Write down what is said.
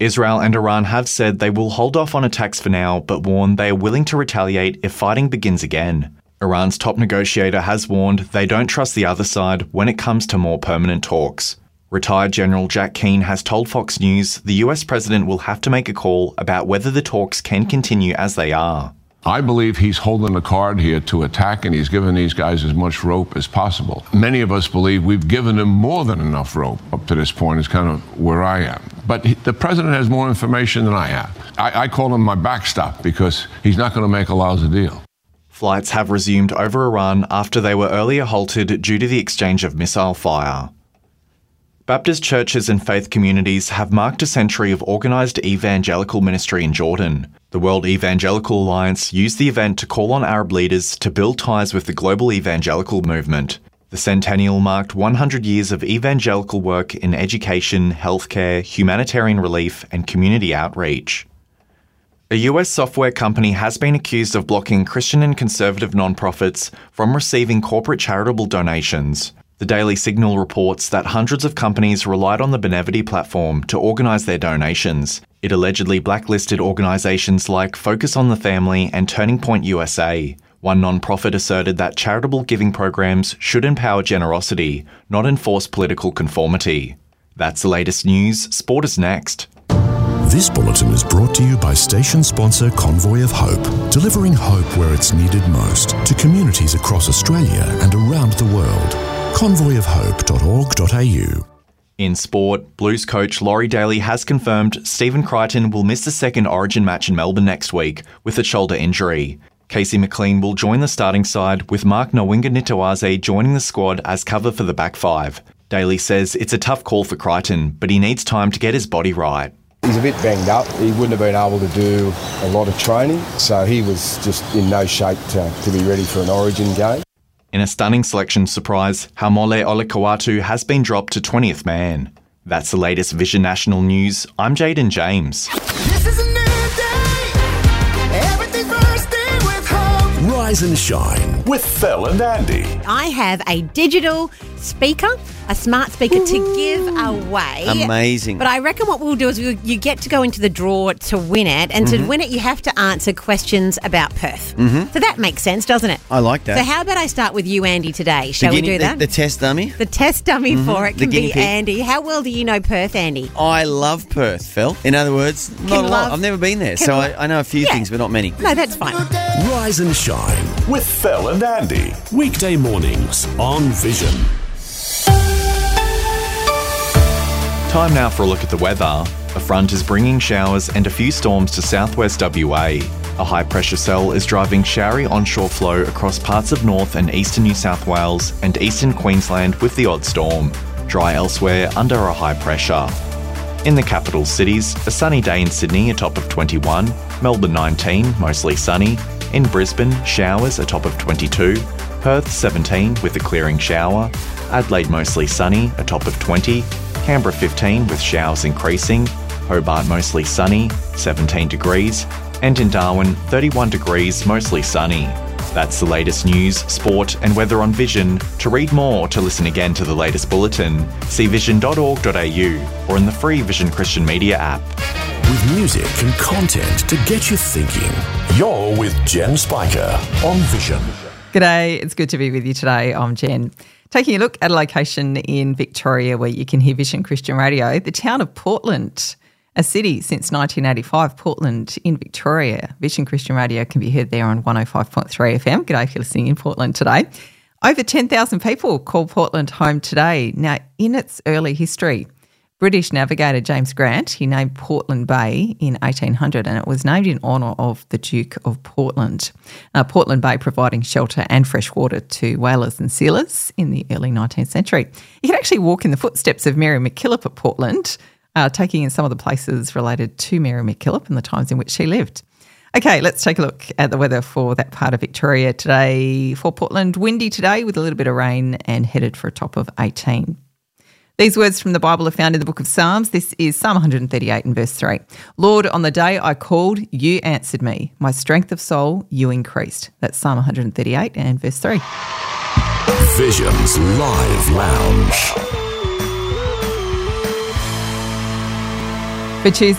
Israel and Iran have said they will hold off on attacks for now, but warn they are willing to retaliate if fighting begins again. Iran's top negotiator has warned they don't trust the other side when it comes to more permanent talks. Retired General Jack Keane has told Fox News the US president will have to make a call about whether the talks can continue as they are. I believe he's holding the card here to attack, and he's given these guys as much rope as possible. Many of us believe we've given them more than enough rope up to this point, is kind of where I am. But the president has more information than I have. I call him my backstop because he's not going to make a lousy deal. Flights have resumed over Iran after they were earlier halted due to the exchange of missile fire. Baptist churches and faith communities have marked a century of organised evangelical ministry in Jordan. The World Evangelical Alliance used the event to call on Arab leaders to build ties with the global evangelical movement. The centennial marked 100 years of evangelical work in education, healthcare, humanitarian relief, and community outreach. A US software company has been accused of blocking Christian and conservative nonprofits from receiving corporate charitable donations. The Daily Signal reports that hundreds of companies relied on the Benevity platform to organise their donations. It allegedly blacklisted organisations like Focus on the Family and Turning Point USA. One non-profit asserted that charitable giving programs should empower generosity, not enforce political conformity. That's the latest news. Sport is next. This bulletin is brought to you by station sponsor Convoy of Hope, delivering hope where it's needed most to communities across Australia and around the world. convoyofhope.org.au. In sport, Blues coach Laurie Daly has confirmed Stephen Crichton will miss the second Origin match in Melbourne next week with a shoulder injury. Casey McLean will join the starting side, with Mark Nawinga-Nitawaze joining the squad as cover for the back five. Daly says it's a tough call for Crichton, but he needs time to get his body right. He's a bit banged up. He wouldn't have been able to do a lot of training, so he was just in no shape to be ready for an Origin game. In a stunning selection surprise, Haumole Olakau'atu has been dropped to 20th man. That's the latest Vision National News. I'm Jaden James. This is a new day. Everything's bursting with hope. Rise and shine with Phil and Andy. I have a digital speaker, a smart speaker to give away. Amazing. But I reckon what we'll do is you get to go into the draw to win it, and to win it you have to answer questions about Perth. So that makes sense, doesn't it? I like that. So how about I start with you, Andy, today? Shall we do that? The test dummy? The test dummy for it can guinea be pig. Andy. How well do you know Perth, Andy? I love Perth, Phil. In other words, not a lot. I've never been there, so I know a few things, but not many. No, that's fine. Rise and shine with Phil and Andy. Weekday mornings on Vision. Time now for a look at the weather. A front is bringing showers and a few storms to southwest WA. A high-pressure cell is driving showery onshore flow across parts of north and eastern New South Wales and eastern Queensland with the odd storm. Dry elsewhere under a high pressure. In the capital cities, a sunny day in Sydney, a top of 21, Melbourne 19, mostly sunny. In Brisbane, showers, a top of 22, Perth 17 with a clearing shower, Adelaide mostly sunny, a top of 20, Canberra 15 with showers increasing, Hobart mostly sunny, 17 degrees, and in Darwin 31 degrees, mostly sunny. That's the latest news, sport and weather on Vision. To read more or to listen again to the latest bulletin, see vision.org.au or in the free Vision Christian Media app. With music and content to get you thinking. You're with Jen Spiker on Vision. G'day, it's good to be with you today. I'm Jen. Taking a look at a location in Victoria where you can hear Vision Christian Radio, the town of Portland, a city since 1985, Portland in Victoria. Vision Christian Radio can be heard there on 105.3 FM. G'day if you're listening in Portland today. Over 10,000 people call Portland home today. Now, in its early history, British navigator James Grant, he named Portland Bay in 1800 and it was named in honour of the Duke of Portland. Portland Bay providing shelter and fresh water to whalers and sealers in the early 19th century. You can actually walk in the footsteps of Mary MacKillop at Portland, taking in some of the places related to Mary MacKillop and the times in which she lived. Okay, let's take a look at the weather for that part of Victoria today. For Portland, windy today with a little bit of rain and headed for a top of 18. These words from the Bible are found in the book of Psalms. This is Psalm 138 and verse 3. Lord, on the day I called, you answered me. My strength of soul, you increased. That's Psalm 138 and verse 3. Vision's Live Lounge. For Tuesday,